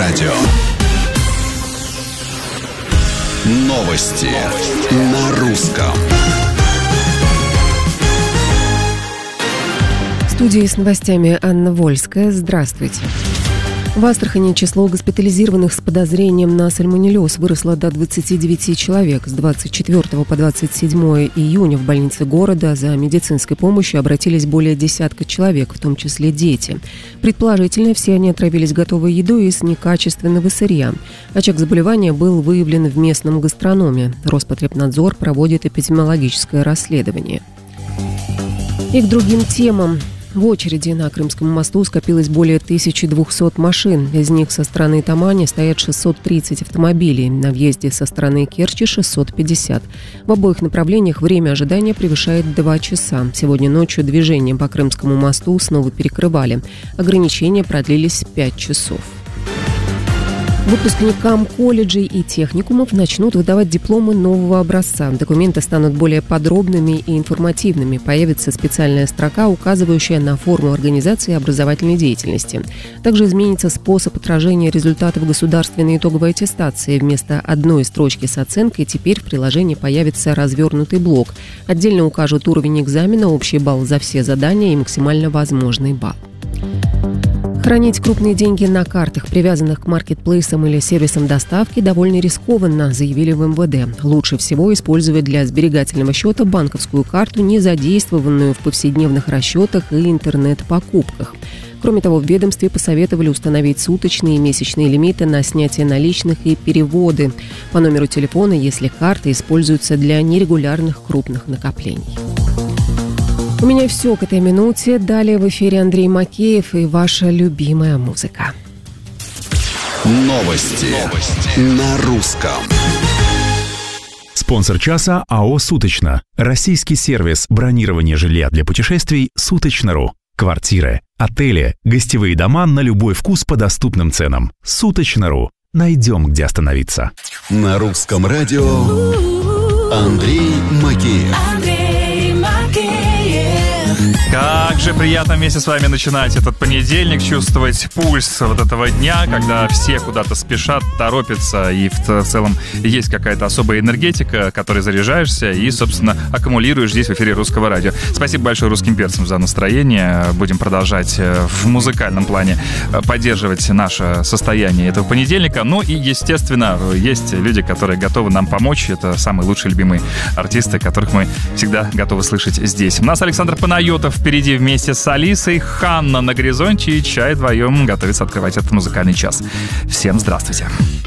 радио. Новости на русском. В студии с новостями Анна Вольская. Здравствуйте. В Астрахани число госпитализированных с подозрением на сальмонеллез выросло до 29 человек. С 24 по 27 июня в больнице города за медицинской помощью обратились более десятка человек, в том числе дети. Предположительно, все они отравились готовой едой из некачественного сырья. Очаг заболевания был выявлен в местном гастрономе. Роспотребнадзор проводит эпидемиологическое расследование. И к другим темам. В очереди на Крымском мосту скопилось более 1200 машин. Из них со стороны Тамани стоят 630 автомобилей. На въезде со стороны Керчи 650. В обоих направлениях время ожидания превышает 2 часа. Сегодня ночью движение по Крымскому мосту снова перекрывали. Ограничения продлились 5 часов. Выпускникам колледжей и техникумов начнут выдавать дипломы нового образца. Документы станут более подробными и информативными. Появится специальная строка, указывающая на форму организации образовательной деятельности. Также изменится способ отражения результатов государственной итоговой аттестации. Вместо одной строчки с оценкой теперь в приложении появится развернутый блок. Отдельно укажут уровень экзамена, общий балл за все задания и максимально возможный балл. Хранить крупные деньги на картах, привязанных к маркетплейсам или сервисам доставки, довольно рискованно, заявили в МВД. Лучше всего использовать для сберегательного счета банковскую карту, не задействованную в повседневных расчетах и интернет-покупках. Кроме того, в ведомстве посоветовали установить суточные и месячные лимиты на снятие наличных и переводы по номеру телефона, если карта используется для нерегулярных крупных накоплений. У меня все к этой минуте. Далее в эфире Андрей Макеев и ваша любимая музыка. Новости на русском. Спонсор часа АО «Суточно». Российский сервис бронирования жилья для путешествий «Суточно.ру». Квартиры, отели, гостевые дома на любой вкус по доступным ценам. «Суточно.ру». Найдем, где остановиться. На русском радио Андрей Макеев. Как же приятно вместе с вами начинать этот понедельник, чувствовать пульс вот этого дня, когда все куда-то спешат, торопятся, и в целом есть какая-то особая энергетика, которой заряжаешься и, собственно, аккумулируешь здесь в эфире Русского радио. Спасибо большое русским перцам за настроение. Будем продолжать в музыкальном плане поддерживать наше состояние этого понедельника. Ну и, естественно, есть люди, которые готовы нам помочь. Это самые лучшие любимые артисты, которых мы всегда готовы слышать здесь. У нас Александр Панайотов впереди вместе с Алисой, Ханна на горизонте, и чай вдвоем готовится открывать этот музыкальный час. Всем здравствуйте.